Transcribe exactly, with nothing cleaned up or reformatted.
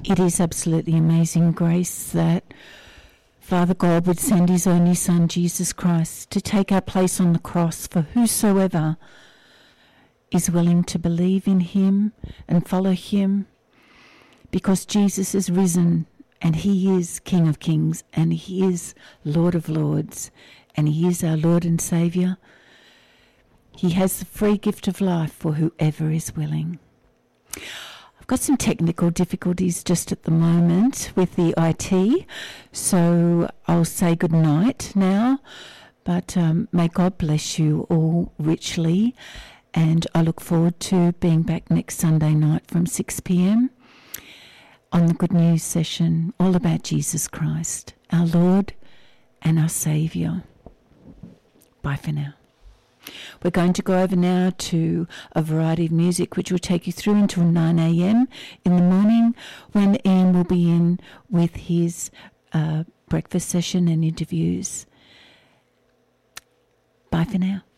It is absolutely amazing grace that Father God would send his only Son, Jesus Christ, to take our place on the cross for whosoever is willing to believe in him and follow him, because Jesus is risen and he is King of Kings and he is Lord of Lords and he is our Lord and Saviour. He has the free gift of life for whoever is willing. I've got some technical difficulties just at the moment with the I T, so I'll say good night now, but um, may God bless you all richly, and I look forward to being back next Sunday night from six p.m. on the Good News session, all about Jesus Christ, our Lord and our Saviour. Bye for now. We're going to go over now to a variety of music which will take you through until nine a.m. in the morning, when Ian will be in with his uh, breakfast session and interviews. Bye for now.